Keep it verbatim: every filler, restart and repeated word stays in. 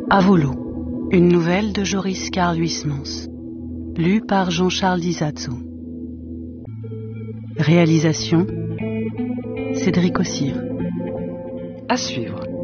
À Volo, une nouvelle de Joris Karl Huysmans, lue par Jean-Charles Dizazzo. Réalisation Cédric Ossire. À suivre.